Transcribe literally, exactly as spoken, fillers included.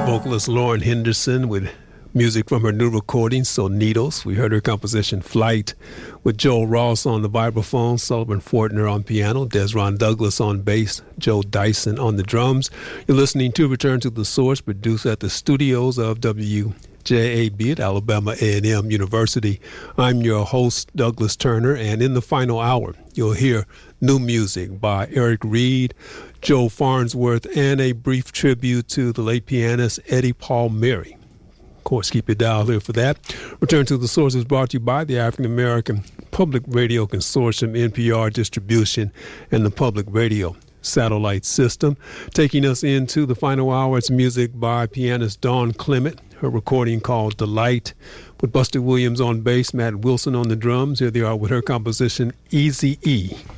vocalist Lauren Henderson with music from her new recording, Sonidos. We heard her composition Flight with Joel Ross on the vibraphone, Sullivan Fortner on piano, Desron Douglas on bass, Joe Dyson on the drums. You're listening to Return to the Source, produced at the studios of W J A B at Alabama A and M University. I'm your host, Douglas Turner, and in the final hour, you'll hear new music by Eric Reed, Joe Farnsworth, and a brief tribute to the late pianist Eddie Palmieri. Of course, keep your dial here for that. Return to the Source is brought to you by the African American Public Radio Consortium, N P R Distribution, and the Public Radio Satellite System. Taking us into the final hour, it's music by pianist Dawn Clement, her recording called Delight, with Buster Williams on bass, Matt Wilson on the drums. Here they are with her composition Easy E.